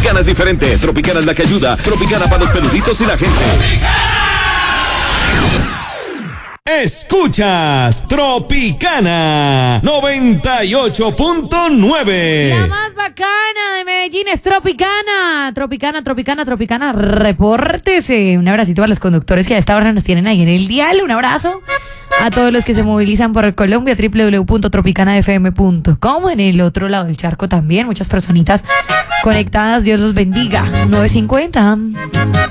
Tropicana es diferente. Tropicana es la que ayuda. Tropicana para los peluditos y la gente. Escuchas Tropicana 98.9. La más bacana de Medellín es Tropicana. Tropicana. Repórtese. Un abracito a los conductores que a esta hora nos tienen ahí en el dial. Un abrazo a todos los que se movilizan por Colombia. www.tropicanafm.com. En el otro lado del charco también. Muchas personitas conectadas. Dios los bendiga. 9:50.